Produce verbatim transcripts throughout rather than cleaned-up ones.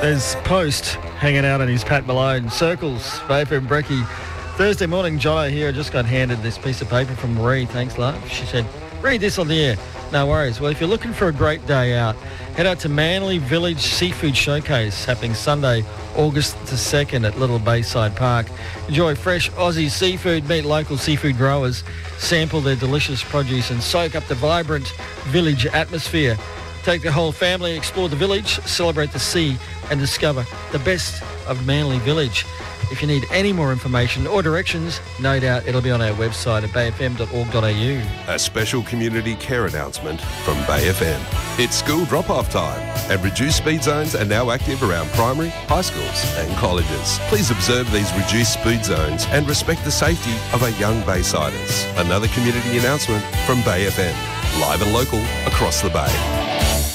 There's Post hanging out on his Pat Malone. Circles, Vapor and Brekkie. Thursday morning, Jono here. I just got handed this piece of paper from Marie. Thanks, love. She said, read this on the air. No worries. Well, if you're looking for a great day out, head out to Manly Village Seafood Showcase, happening Sunday, August the second at Little Bayside Park. Enjoy fresh Aussie seafood, meet local seafood growers, sample their delicious produce and soak up the vibrant village atmosphere. Take the whole family, explore the village, celebrate the sea and discover the best of Manly Village. If you need any more information or directions, no doubt it'll be on our website at bay f m dot org dot a u. A special community care announcement from Bay F M. It's school drop-off time and reduced speed zones are now active around primary, high schools and colleges. Please observe these reduced speed zones and respect the safety of our young Baysiders. Another community announcement from Bay F M. Live and local across the Bay.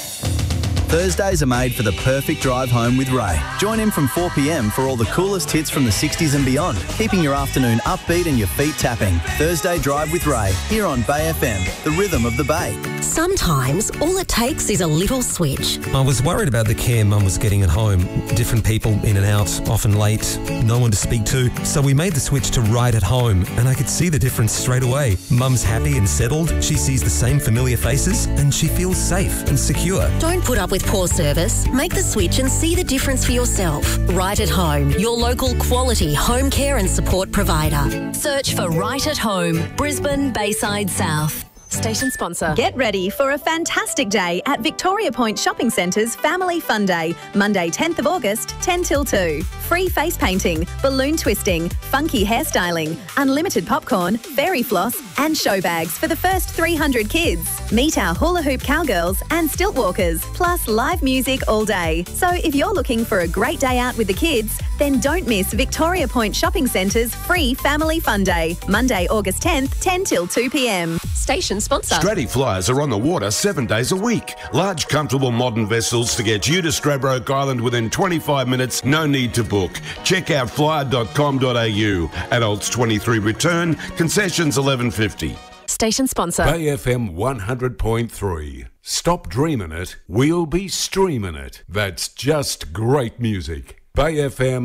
Thursdays are made for the perfect drive home with Ray. Join him from four p m for all the coolest hits from the sixties and beyond, keeping your afternoon upbeat and your feet tapping. Thursday Drive with Ray, here on Bay F M, the rhythm of the Bay. Sometimes all it takes is a little switch. I was worried about the care Mum was getting at home. Different people in and out, often late, no one to speak to. So we made the switch to Right at Home and I could see the difference straight away. Mum's happy and settled, she sees the same familiar faces and she feels safe and secure. Don't put up with poor service. Make the switch and see the difference for yourself. Right at Home, your local quality home care and support provider. Search for Right at Home, Brisbane, Bayside South. Station sponsor. Get ready for a fantastic day at Victoria Point Shopping Centre's Family Fun Day, Monday tenth of August, ten till two. Free face painting, balloon twisting, funky hairstyling, unlimited popcorn, fairy floss and show bags for the first three hundred kids. Meet our hula hoop cowgirls and stilt walkers, plus live music all day. So if you're looking for a great day out with the kids, then don't miss Victoria Point Shopping Centre's free Family Fun Day, Monday, August tenth, ten till two p m. Station sponsor. Stratty Flyers are on the water seven days a week. Large, comfortable, modern vessels to get you to Stradbroke Island within twenty-five minutes. No need to book. Check out flyer dot com dot a u. Adults twenty-three return. Concessions eleven fifty. Station sponsor. Bay F M one hundred point three. Stop dreaming it. We'll be streaming it. That's just great music. Bay F M